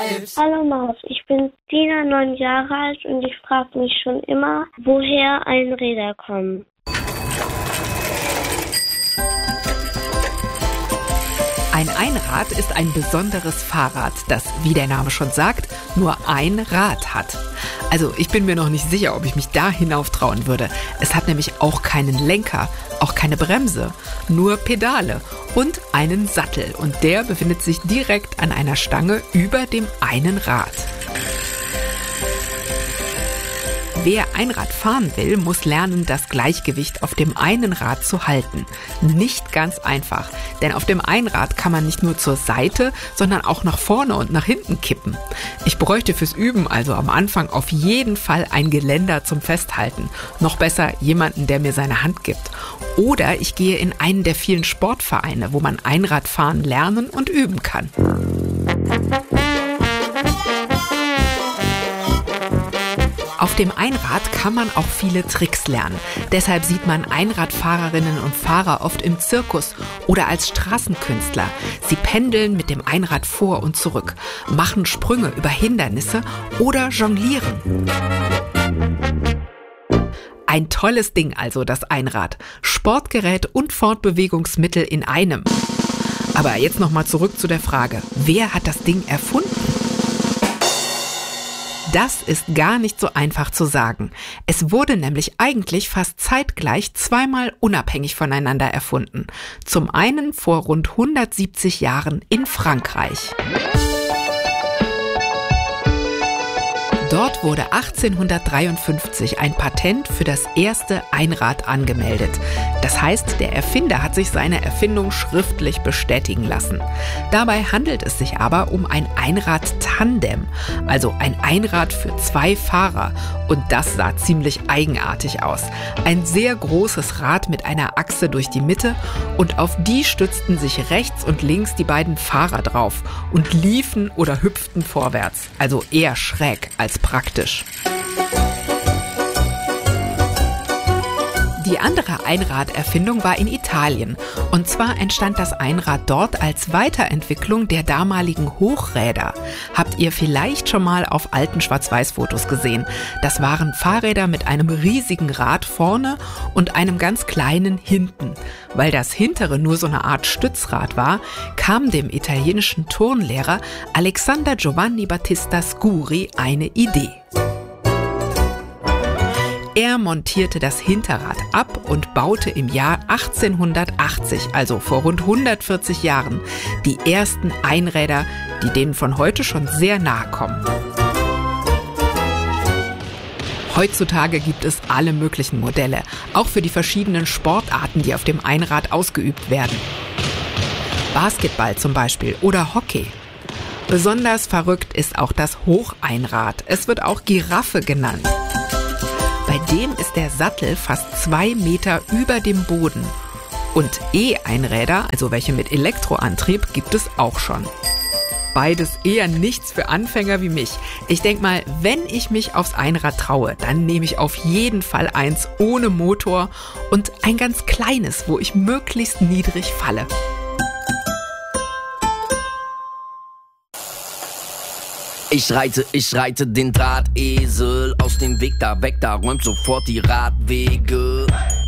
vibes. Hallo Maus, ich bin Dina, 9 Jahre alt und ich frage mich schon immer, woher Einräder kommen. Ein Einrad ist ein besonderes Fahrrad, das, wie der Name schon sagt, nur ein Rad hat. Also ich bin mir noch nicht sicher, ob ich mich da hinauf trauen würde. Es hat nämlich auch keinen Lenker, auch keine Bremse, nur Pedale und einen Sattel. Und der befindet sich direkt an einer Stange über dem einen Rad. Wer Einrad fahren will, muss lernen, das Gleichgewicht auf dem einen Rad zu halten. Nicht ganz einfach, denn auf dem Einrad kann man nicht nur zur Seite, sondern auch nach vorne und nach hinten kippen. Ich bräuchte fürs Üben also am Anfang auf jeden Fall ein Geländer zum Festhalten. Noch besser jemanden, der mir seine Hand gibt. Oder ich gehe in einen der vielen Sportvereine, wo man Einradfahren lernen und üben kann. Auf dem Einrad kann man auch viele Tricks lernen. Deshalb sieht man Einradfahrerinnen und Fahrer oft im Zirkus oder als Straßenkünstler. Sie pendeln mit dem Einrad vor und zurück, machen Sprünge über Hindernisse oder jonglieren. Ein tolles Ding also, das Einrad. Sportgerät und Fortbewegungsmittel in einem. Aber jetzt nochmal zurück zu der Frage, wer hat das Ding erfunden? Das ist gar nicht so einfach zu sagen. Es wurde nämlich eigentlich fast zeitgleich zweimal unabhängig voneinander erfunden. Zum einen vor rund 170 Jahren in Frankreich. Dort wurde 1853 ein Patent für das erste Einrad angemeldet. Das heißt, der Erfinder hat sich seine Erfindung schriftlich bestätigen lassen. Dabei handelt es sich aber um ein Einrad-Tandem, also ein Einrad für 2 Fahrer. Und das sah ziemlich eigenartig aus. Ein sehr großes Rad mit einer Achse durch die Mitte und auf die stützten sich rechts und links die beiden Fahrer drauf und liefen oder hüpften vorwärts. Also eher schräg als praktisch. Die andere Einraderfindung war in Italien. Und zwar entstand das Einrad dort als Weiterentwicklung der damaligen Hochräder. Habt ihr vielleicht schon mal auf alten Schwarz-Weiß-Fotos gesehen? Das waren Fahrräder mit einem riesigen Rad vorne und einem ganz kleinen hinten. Weil das hintere nur so eine Art Stützrad war, kam dem italienischen Turnlehrer Alexander Giovanni Battista Scuri eine Idee. Er montierte das Hinterrad ab und baute im Jahr 1880, also vor rund 140 Jahren, die ersten Einräder, die denen von heute schon sehr nahe kommen. Heutzutage gibt es alle möglichen Modelle, auch für die verschiedenen Sportarten, die auf dem Einrad ausgeübt werden. Basketball zum Beispiel oder Hockey. Besonders verrückt ist auch das Hocheinrad. Es wird auch Giraffe genannt. Bei dem ist der Sattel fast 2 Meter über dem Boden. Und E-Einräder, also welche mit Elektroantrieb, gibt es auch schon. Beides eher nichts für Anfänger wie mich. Ich denke mal, wenn ich mich aufs Einrad traue, dann nehme ich auf jeden Fall eins ohne Motor und ein ganz kleines, wo ich möglichst niedrig falle. Ich reite den Drahtesel aus dem Weg da weg, da räumt sofort die Radwege.